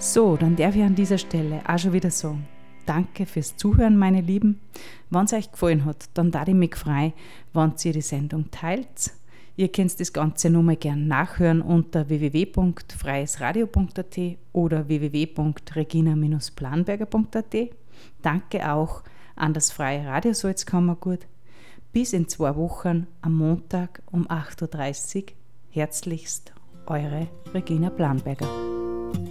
So, dann darf ich an dieser Stelle auch schon wieder sagen, danke fürs Zuhören, meine Lieben. Wenn es euch gefallen hat, dann darf ich mich freuen, wenn ihr die Sendung teilt. Ihr könnt das Ganze nochmal gerne nachhören unter www.freiesradio.at oder www.regina-planberger.at. Danke auch an das Freie Radio Salzkammergut. Bis in 2 Wochen am Montag um 8.30 Uhr. Herzlichst, eure Regina Planberger.